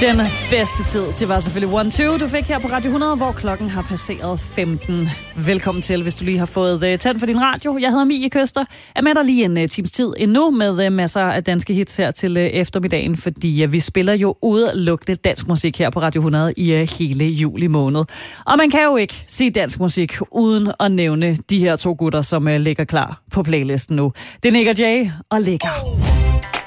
Den bedste tid, det var selvfølgelig 1-2, du fik her på Radio 100, hvor klokken har passeret 15. Velkommen til, hvis du lige har fået tændt for din radio. Jeg hedder Mie Køster, er med dig lige en times tid endnu med masser af danske hits her til eftermiddagen, fordi vi spiller jo udelukkende dansk musik her på Radio 100 i hele juli måned. Og man kan jo ikke sige dansk musik uden at nævne de her to gutter, som ligger klar på playlisten nu. Det er Nick og Jay og Lækker.